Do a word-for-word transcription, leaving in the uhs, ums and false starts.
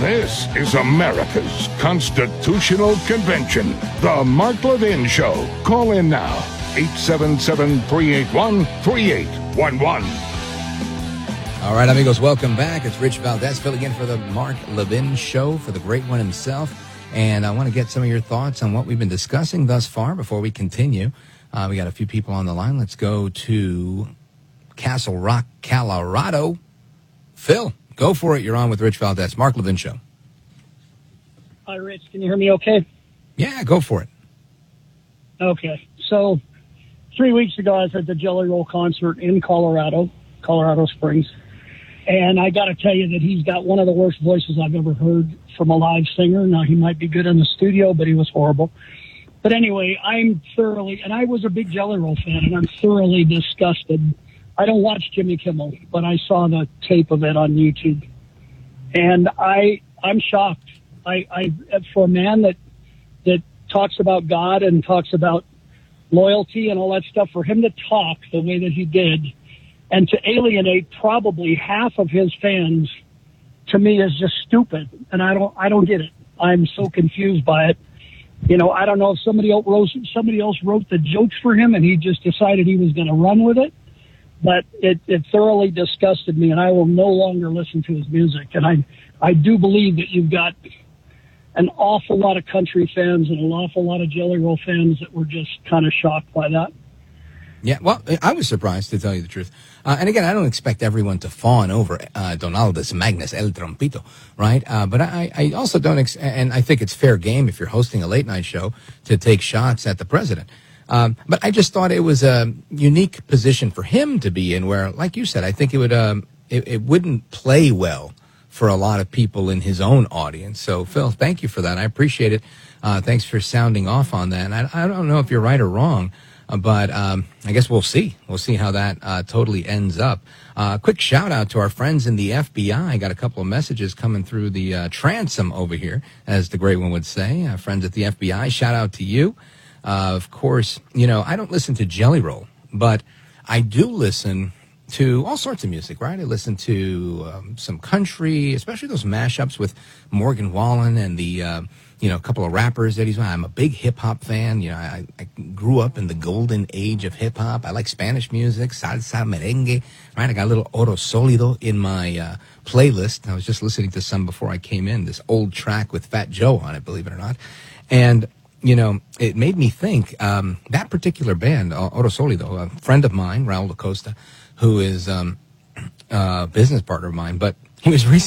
This is America's Constitutional Convention. The Mark Levin Show. Call in now. eight seven seven, three eight one, three eight one one. All right, amigos, welcome back. It's Rich Valdez filling in for the Mark Levin Show, for the great one himself. And I want to get some of your thoughts on what we've been discussing thus far before we continue. Uh, we got a few people on the line. Let's go to Castle Rock, Colorado. Phil, go for it. You're on with Rich Valdez. Mark Levin Show. Hi, Rich. Can you hear me okay? Yeah, go for it. Okay. So three weeks ago, I was at the Jelly Roll concert in Colorado, Colorado Springs. And I got to tell you that he's got one of the worst voices I've ever heard from a live singer. Now, he might be good in the studio, but he was horrible. But anyway, I'm thoroughly, and I was a big Jelly Roll fan, and I'm thoroughly disgusted. I don't watch Jimmy Kimmel, but I saw the tape of it on YouTube. And I, I'm shocked. I, I, for a man that, that talks about God and talks about loyalty and all that stuff, for him to talk the way that he did, and to alienate probably half of his fans, to me, is just stupid. And I don't, I don't get it. I'm so confused by it. You know, I don't know if somebody else wrote, somebody else wrote the jokes for him and he just decided he was going to run with it. But it, it thoroughly disgusted me, and I will no longer listen to his music. And I, I do believe that you've got an awful lot of country fans and an awful lot of Jelly Roll fans that were just kind of shocked by that. Yeah, well, I was surprised, to tell you the truth. Uh, and again, I don't expect everyone to fawn over uh, Donaldus Magnus El Trompito, right? Uh, but I, I also don't, ex- and I think it's fair game if you're hosting a late night show to take shots at the president. Um, but I just thought it was a unique position for him to be in where, like you said, I think it would, um, it, it wouldn't play well for a lot of people in his own audience. So, Phil, thank you for that. I appreciate it. Uh, thanks for sounding off on that. And I, I don't know if you're right or wrong. Uh, but um, I guess we'll see. We'll see how that uh, totally ends up. Uh, quick shout out to our friends in the F B I. I got a couple of messages coming through the uh, transom over here, as the great one would say. Uh, friends at the F B I, shout out to you. Uh, of course, you know, I don't listen to Jelly Roll, but I do listen to all sorts of music, right? I listen to um, some country, especially those mashups with Morgan Wallen and the, uh, you know, a couple of rappers that he's on. I'm a big hip-hop fan. You know, I, I grew up in the golden age of hip-hop. I like Spanish music, salsa, merengue, right? I got a little Oro Solido in my uh, playlist. I was just listening to some before I came in, this old track with Fat Joe on it, believe it or not. And, you know, it made me think, um, that particular band, Oro Solido, a friend of mine, Raul Acosta, who is um, a business partner of mine, but he was recently